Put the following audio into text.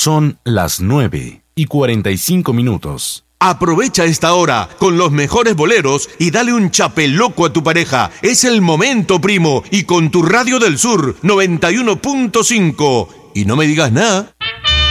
Son las 9:45. Aprovecha esta hora con los mejores boleros y dale un chapeloco a tu pareja. Es el momento, primo, y con tu Radio del Sur 91.5. Y no me digas nada.